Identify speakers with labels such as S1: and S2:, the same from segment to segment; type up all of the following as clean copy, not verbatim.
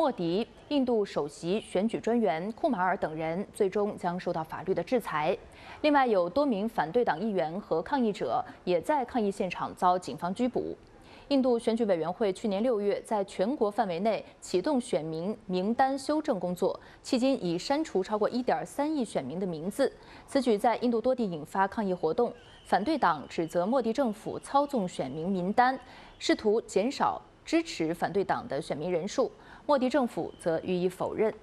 S1: 莫迪、印度首席选举专员库马尔等人最终将受到法律的制裁。另外，有多名反对党议员和抗议者也在抗议现场遭警方拘捕。印度选举委员会去年6月在全国范围内启动选民名单修正工作，迄今已删除超过1.3亿选民的名字。此举在印度多地引发抗议活动，反对党指责莫迪政府操纵选民名单，试图减少支持反对党的选民人数。莫迪政府则予以否认。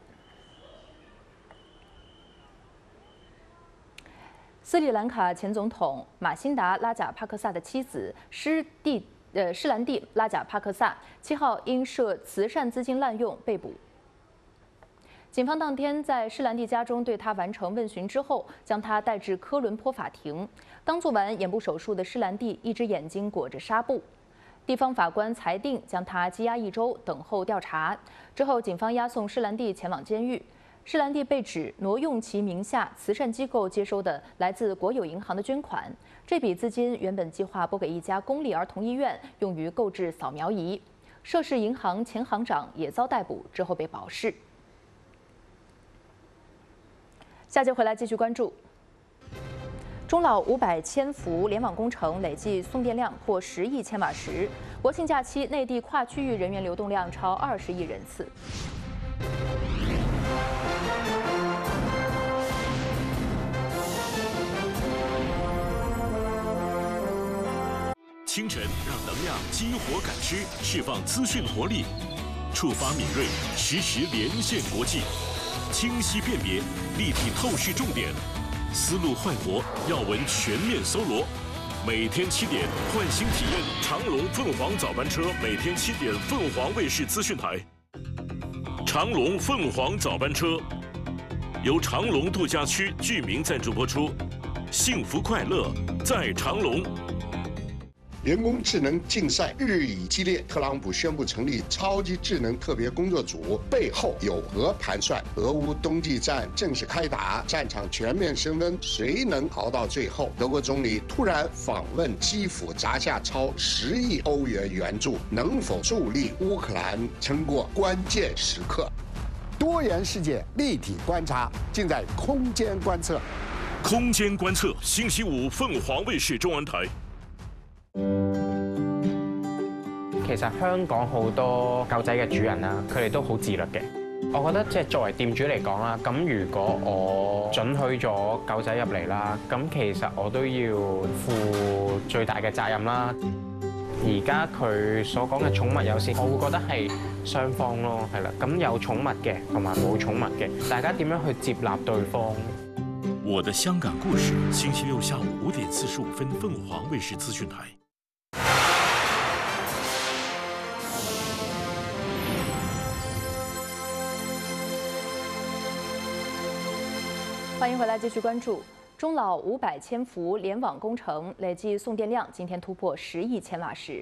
S1: 斯里兰卡前总统马辛达·拉贾帕克萨的妻子施兰蒂·拉贾帕克萨7号因涉慈善资金滥用被捕。警方当天在施兰蒂家中对他完成问询之后，将他带至科伦坡法庭。刚做完眼部手术的施兰蒂一只眼睛裹着纱布。地方法官裁定将他羁押1周，等候调查。之后，警方押送施兰蒂前往监狱。施兰蒂被指挪用其名下慈善机构接收的来自国有银行的捐款，这笔资金原本计划拨给一家公立儿童医院，用于购置扫描仪。涉事银行前行长也遭逮捕，之后被保释。下节回来继续关注。中老500千伏联网工程累计送电量破10亿千瓦时，国庆假期内地跨区域人员流动量超20亿人次。
S2: 清晨让能量激活感知，释放资讯活力，触发敏锐，实时连线国际，清晰辨别，立体透视重点，思路焕活，要闻全面搜罗。每天7点，唤醒体验长龙凤凰早班车，每天7点，凤凰卫视资讯台。长龙凤凰早班车由长龙度假区居民赞助播出，幸福快乐在长龙。
S3: 人工智能竞赛日益激烈，特朗普宣布成立超级智能特别工作组，背后有何盘算？俄乌冬季战正式开打，战场全面升温，谁能熬到最后？德国总理突然访问基辅，砸下超10亿欧元援助，能否助力乌克兰撑过关键时刻？
S4: 多元世界立体观察，尽在空间观测。
S2: 空间观测，星期5鳳凰衛視中文台。
S5: 其實香港好多狗仔嘅主人啦，佢哋都好自律嘅。我覺得即係作為店主嚟講啦，咁如果我准許咗狗仔入嚟啦，咁其實我都要負最大嘅責任啦。而家佢所講嘅寵物友善，我會覺得係雙方咯，係啦。咁有寵物嘅同埋冇寵物嘅，大家點樣去接納對方？
S2: 我的香港故事，星期6下午5點45分，鳳凰衛視資訊台。
S1: 欢迎回来，继续关注中老500千伏联网工程累计送电量今天突破10亿千瓦时。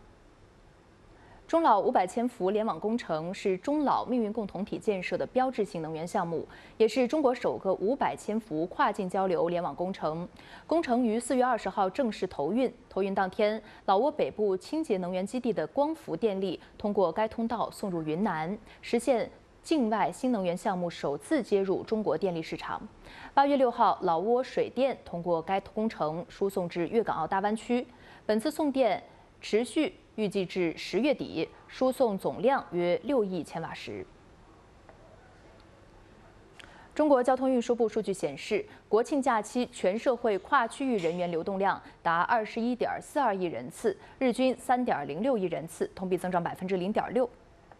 S1: 中老500千伏联网工程是中老命运共同体建设的标志性能源项目，也是中国首个500千伏跨境交流联网工程。工程于4月20号正式投运。投运当天，老挝北部清洁能源基地的光伏电力通过该通道送入云南，实现境外新能源项目首次接入中国电力市场。8月6号，老挝水电通过该工程输送至粤港澳大湾区。本次送电持续，预计至10月底，输送总量约6亿千瓦时。中国交通运输部数据显示，国庆假期全社会跨区域人员流动量达21.42亿人次，日均3.06亿人次，同比增长0.6%。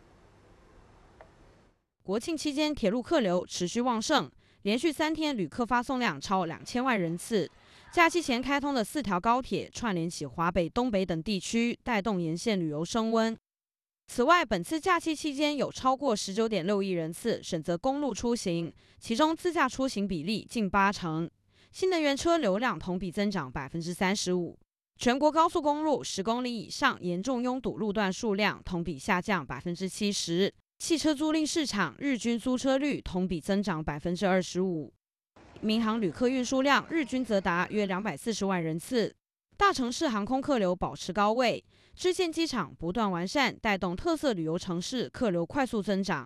S6: 国庆期间，铁路客流持续旺盛，连续3天旅客发送量超2000万人次。假期前开通的4条高铁串联起华北、东北等地区，带动沿线旅游升温。此外，本次假期期间有超过19.6亿人次选择公路出行，其中自驾出行比例近80%。新能源车流量同比增长35%。全国高速公路10公里以上严重拥堵路段数量同比下降70%。汽车租赁市场日均租车率同比增长25%，民航旅客运输量日均则达约240万人次。大城市航空客流保持高位，支线机场不断完善，带动特色旅游城市客流快速增长。